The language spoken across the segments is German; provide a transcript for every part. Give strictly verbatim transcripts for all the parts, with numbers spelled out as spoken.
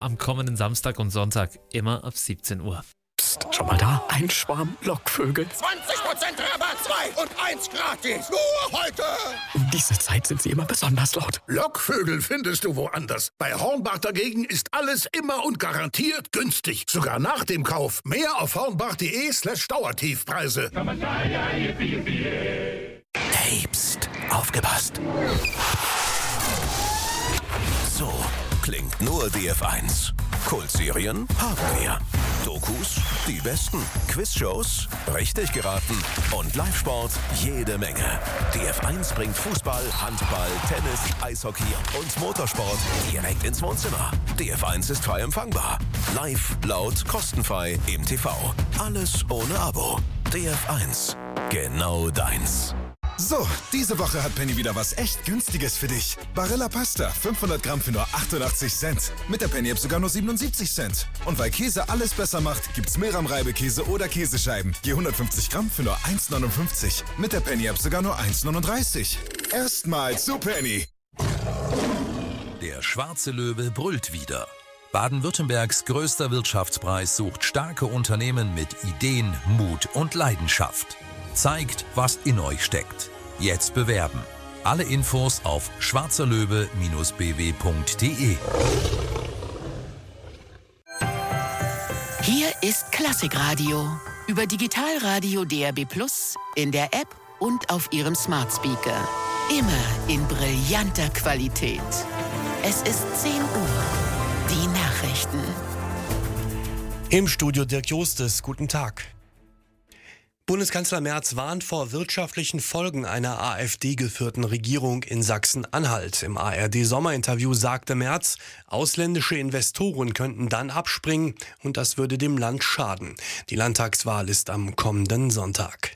am kommenden Samstag und Sonntag immer ab siebzehn Uhr. Psst, schon mal da? Ein Schwarm Lockvögel. zwanzig Prozent Rabatt, zwei und eins gratis. Nur heute. Um diese Zeit sind sie immer besonders laut. Lockvögel findest du woanders. Bei Hornbach dagegen ist alles immer und garantiert günstig. Sogar nach dem Kauf. Mehr auf hornbach.de slash Dauertiefpreise. Hey, psst, aufgepasst. So klingt nur D F eins. Kultserien haben wir. Dokus, die besten. Quizshows, richtig geraten. Und Live-Sport, jede Menge. D F eins bringt Fußball, Handball, Tennis, Eishockey und Motorsport direkt ins Wohnzimmer. D F eins ist frei empfangbar. Live, laut, kostenfrei im T V. Alles ohne Abo. D F eins. Genau deins. So, diese Woche hat Penny wieder was echt Günstiges für dich. Barilla Pasta, fünfhundert Gramm für nur achtundachtzig Cent. Mit der Penny-App sogar nur siebenundsiebzig Cent. Und weil Käse alles besser macht, gibt's Meram-Reibekäse oder Käsescheiben. Je hundertfünfzig Gramm für nur eins neunundfünfzig. Mit der Penny-App sogar nur eins neununddreißig. Erstmal zu Penny. Der schwarze Löwe brüllt wieder. Baden-Württembergs größter Wirtschaftspreis sucht starke Unternehmen mit Ideen, Mut und Leidenschaft. Zeigt, was in euch steckt. Jetzt bewerben. Alle Infos auf schwarzerlöwe Bindestrich b w punkt d e. Hier ist Klassikradio. Über Digitalradio D A B plus, in der App und auf Ihrem Smart Speaker. Immer in brillanter Qualität. Es ist zehn Uhr. Die Nachrichten. Im Studio Dirk Jostes. Guten Tag. Bundeskanzler Merz warnt vor wirtschaftlichen Folgen einer AfD-geführten Regierung in Sachsen-Anhalt. Im A R D-Sommerinterview sagte Merz, ausländische Investoren könnten dann abspringen und das würde dem Land schaden. Die Landtagswahl ist am kommenden Sonntag.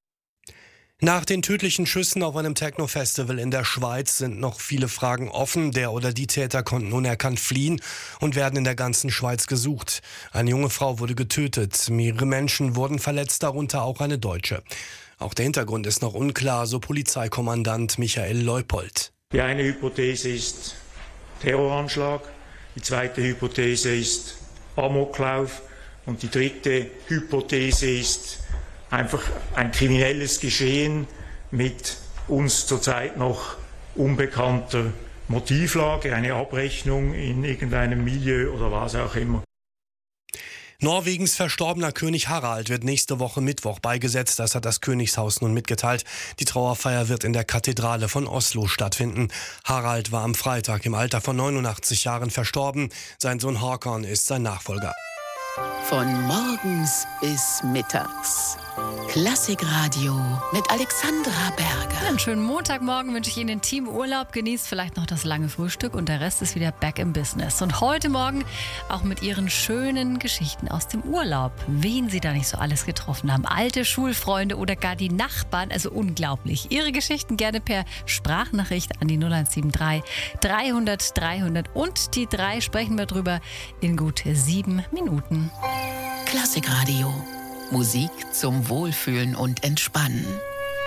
Nach den tödlichen Schüssen auf einem Techno-Festival in der Schweiz sind noch viele Fragen offen. Der oder die Täter konnten unerkannt fliehen und werden in der ganzen Schweiz gesucht. Eine junge Frau wurde getötet. Mehrere Menschen wurden verletzt, darunter auch eine Deutsche. Auch der Hintergrund ist noch unklar, so Polizeikommandant Michael Leupold. Die eine Hypothese ist Terroranschlag, die zweite Hypothese ist Amoklauf und die dritte Hypothese ist einfach ein kriminelles Geschehen mit uns zurzeit noch unbekannter Motivlage, eine Abrechnung in irgendeinem Milieu oder was auch immer. Norwegens verstorbener König Harald wird nächste Woche Mittwoch beigesetzt. Das hat das Königshaus nun mitgeteilt. Die Trauerfeier wird in der Kathedrale von Oslo stattfinden. Harald war am Freitag im Alter von neunundachtzig Jahren verstorben. Sein Sohn Håkon ist sein Nachfolger. Von morgens bis mittags. Klassikradio mit Alexandra Berger. Einen schönen Montagmorgen wünsche ich Ihnen Teamurlaub. Genießt vielleicht noch das lange Frühstück und der Rest ist wieder back im Business. Und heute Morgen auch mit Ihren schönen Geschichten aus dem Urlaub. Wen Sie da nicht so alles getroffen haben. Alte Schulfreunde oder gar die Nachbarn. Also unglaublich. Ihre Geschichten gerne per Sprachnachricht an die null eins sieben drei dreihundert dreihundert. Und die drei sprechen wir drüber in gut sieben Minuten. Klassikradio. Musik zum Wohlfühlen und Entspannen.